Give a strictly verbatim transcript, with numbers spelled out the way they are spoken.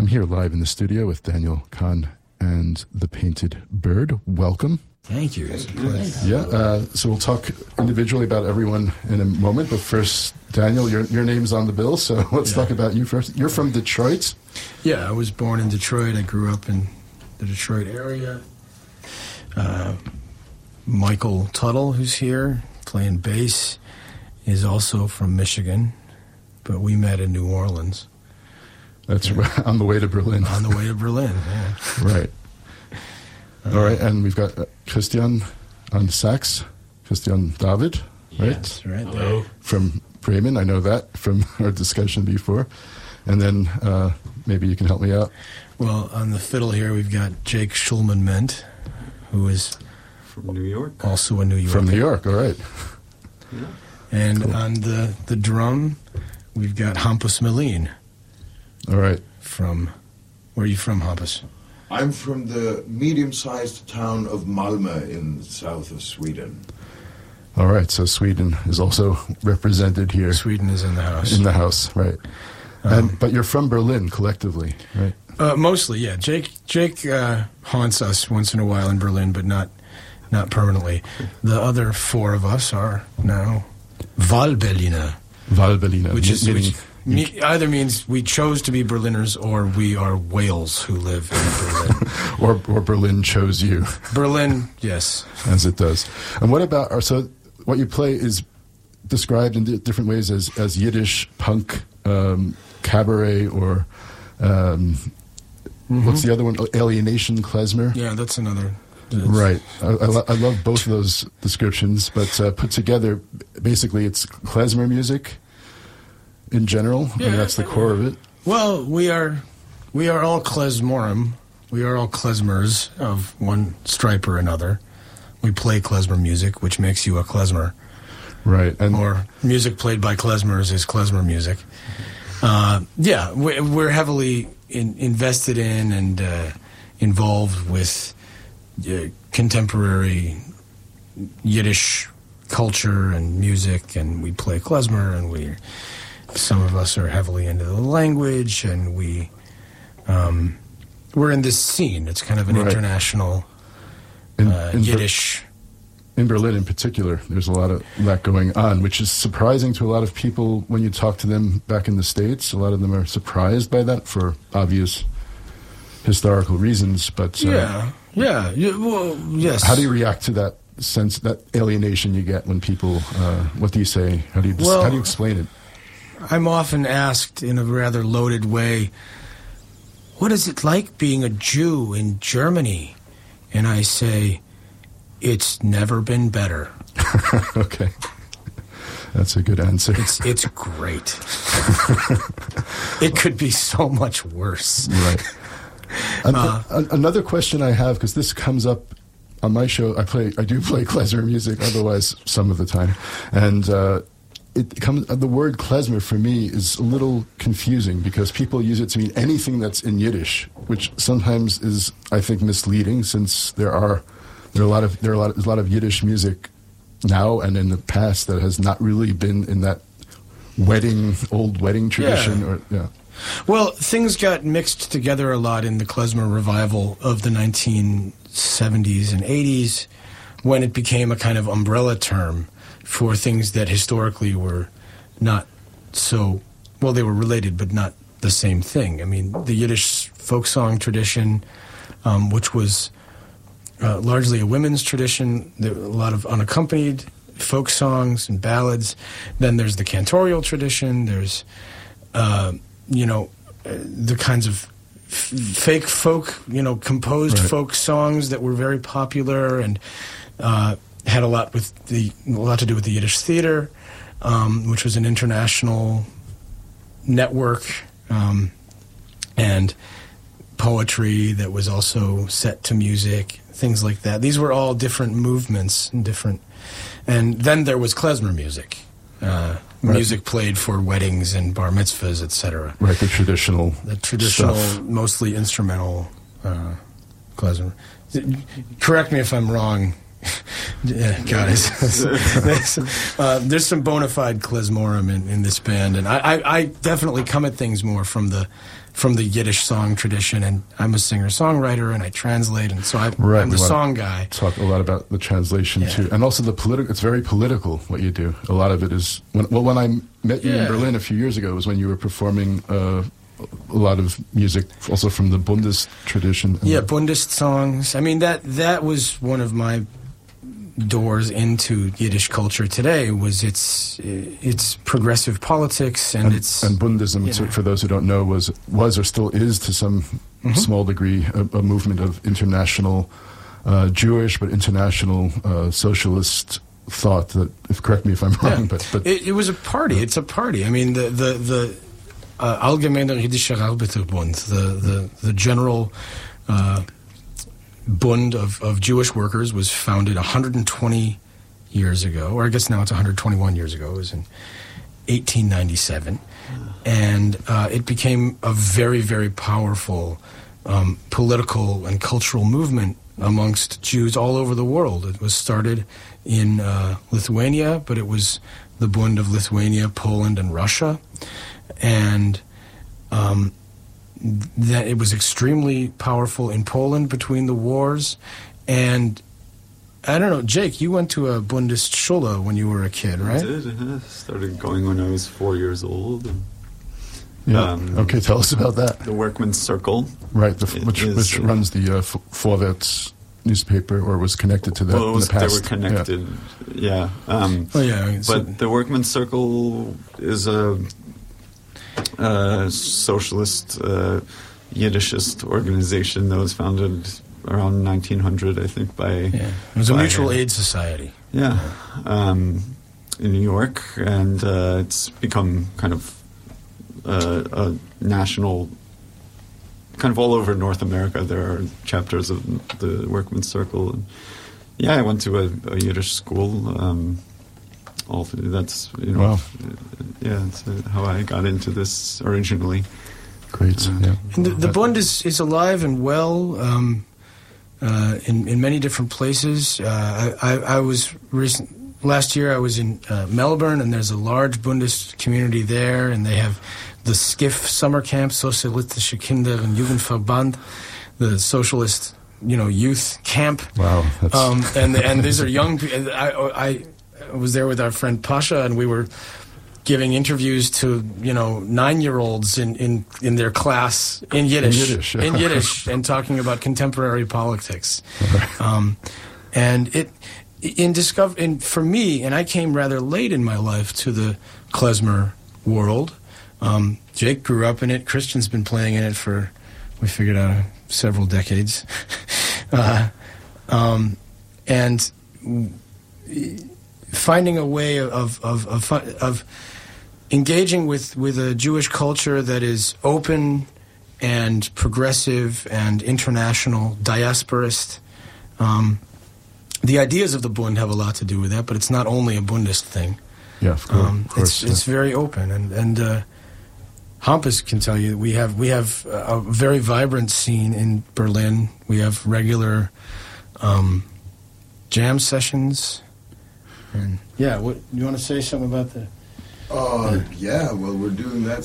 I'm here live in the studio with Daniel Kahn and the Painted Bird. Welcome. Thank you. It's a pleasure. Yeah, uh, so we'll talk individually about everyone in a moment, but first, Daniel, your your name's on the bill, so let's yeah. talk about you first. You're from Detroit? Yeah, I was born in Detroit. I grew up in the Detroit area. Uh, Michael Tuttle, who's here playing bass, is also from Michigan, but we met in New Orleans. That's yeah. right, on the way to Berlin. On the way to Berlin, yeah. Right. All right, and we've got uh, Christian on sax, Christian David, right? Yes, right there. From Bremen, I know that from our discussion before. And then uh, maybe you can help me out. Well, on the fiddle here, we've got Jake Schulman-Ment, who is from New York. Also a New Yorker. From New York, all right. Yeah. And cool. on the, the drum, we've got Hampus Melin. All right. From, where are you from, Hampus? I'm from the medium-sized town of Malmö in the south of Sweden. All right, so Sweden is also represented here. Sweden is in the house. In the house, right. Um, and, but you're from Berlin collectively, right? Uh, mostly, yeah. Jake Jake uh, haunts us once in a while in Berlin, but not not permanently. The other four of us are now Wahlberliner. Wahlberliner. Which is... Meaning, which, Me, either means we chose to be Berliners or we are whales who live in Berlin. or or Berlin chose you. Berlin, yes. As it does. And what about, or so what you play is described in different ways as, as Yiddish, punk, um, cabaret, or um, mm-hmm. what's the other one? Alienation, klezmer? Yeah, that's another. That's right. I, I, lo- I love both of those descriptions, but uh, put together, basically it's klezmer music. In general, yeah, I mean, that's the core of it. Well, we are we are all klezmorim. We are all klezmers of one stripe or another. We play klezmer music, which makes you a klezmer. Right. And or music played by klezmers is klezmer music. Uh, yeah, we, we're heavily in, invested in and uh, involved with uh, contemporary Yiddish culture and music, and we play klezmer, and we... Some of us are heavily into the language, and we, um, we're in this scene. It's kind of an right. international in, uh, in Yiddish. Ber- in Berlin in particular, there's a lot of that going on, which is surprising to a lot of people when you talk to them back in the States. A lot of them are surprised by that for obvious historical reasons. But uh, yeah, yeah, yeah, well, yes. How do you react to that sense, that alienation you get when people, uh, what do you say? How do you, well, how do you explain it? I'm often asked in a rather loaded way, what is it like being a Jew in Germany? And I say, it's never been better. Okay. That's a good answer. It's it's great. It could be so much worse. Right. Uh, An- another question I have, because this comes up on my show, I play, I do play klezmer music, otherwise some of the time, and uh, it comes. The word klezmer for me is a little confusing because people use it to mean anything that's in Yiddish, which sometimes is, I think, misleading since there are there are a lot of there are a lot, there's a lot of Yiddish music now and in the past that has not really been in that wedding old wedding tradition. Yeah. Or yeah. Well, things got mixed together a lot in the klezmer revival of the nineteen seventies and eighties when it became a kind of umbrella term for things that historically were not so, well, they were related, but not the same thing. I mean, the Yiddish folk song tradition, um, which was uh, largely a women's tradition, there were a lot of unaccompanied folk songs and ballads. Then there's the cantorial tradition. There's, uh, you know, uh, the kinds of f- fake folk, you know, composed right. folk songs that were very popular and uh, had a lot with the a lot to do with the Yiddish theater, um, which was an international network, um, and poetry that was also set to music, things like that. These were all different movements and different. And then there was klezmer music, uh, right. music played for weddings and bar mitzvahs, et cetera. Right, the traditional, the traditional, stuff. Mostly instrumental uh, klezmer. Correct me if I'm wrong. Yeah, God, it's, it's, uh, there's some bona fide klezmorim in, in this band, and I, I, I definitely come at things more from the from the Yiddish song tradition, and I'm a singer-songwriter, and I translate, and so I, right, I'm the song guy. Talk a lot about the translation, yeah. too, and also the political. It's very political, what you do. A lot of it is... When, well, when I met you yeah. in Berlin a few years ago, it was when you were performing uh, a lot of music, also from the Bundes tradition. Yeah, Bundes songs. I mean, that that was one of my doors into Yiddish culture today, was its its progressive politics and, and its... And Bundism, yeah. for those who don't know, was was or still is to some mm-hmm. small degree a, a movement of international uh, Jewish but international uh, socialist thought. That, if correct me if I'm wrong, yeah. but, but it, it was a party. It's a party. I mean, the the the uh, Allgemeiner Jiddischer Arbeiterbund, the the the general uh, Bund of, of Jewish workers, was founded one hundred twenty years ago, or I guess now it's one hundred twenty-one years ago. It was in eighteen ninety-seven, and uh, it became a very, very powerful um, political and cultural movement amongst Jews all over the world. It was started in uh, Lithuania, but it was the Bund of Lithuania, Poland, and Russia, and um, that it was extremely powerful in Poland between the wars. And I don't know, Jake, you went to a Bundesschule when you were a kid, right? I did. I started going when I was four years old. And, yeah. um, okay, tell us about that. The Workman's Circle. Right, the, which, is, which uh, runs the uh, Vorwärts newspaper, or was connected to that well, it was, in the past. They were connected, yeah. yeah. Um, oh, yeah. But so, the Workman's Circle is a... Uh, socialist uh, Yiddishist organization that was founded around nineteen hundred, I think, by... Yeah. It was a by, mutual aid society. Yeah, um, in New York, and uh, it's become kind of uh, a national... Kind of all over North America, there are chapters of the Workman's Circle. And yeah, I went to a, a Yiddish school. Um, all that's you know, wow. yeah, that's uh, how I got into this originally. Great. Uh, yeah. And the, the Bund is, is alive and well um, uh, in in many different places. Uh, I, I, I was recent last year. I was in uh, Melbourne, and there's a large Bundes community there, and they have the SCIF summer camp, Sozialistische Kinder- und Jugendverband, the socialist, you know, youth camp. Wow. That's Um, and and these are young. I, I I was there with our friend Pasha, and we were giving interviews to, you know, nine-year-olds in, in, in their class in Yiddish, in Yiddish, in Yiddish, and talking about contemporary politics. Um, and it in discover in for me, and I came rather late in my life to the klezmer world. Um, Jake grew up in it. Christian's been playing in it for, we figured out, uh, several decades. uh, um, and finding a way of of, of of engaging with, with a Jewish culture that is open and progressive and international, diasporist. Um, the ideas of the Bund have a lot to do with that, but it's not only a Bundist thing. Yeah, of course. Um, of course it's yeah. it's very open, and and uh, Hampus can tell you we have we have a very vibrant scene in Berlin. We have regular um, jam sessions. And yeah, what you want to say something about the? Uh, yeah, well, we're doing that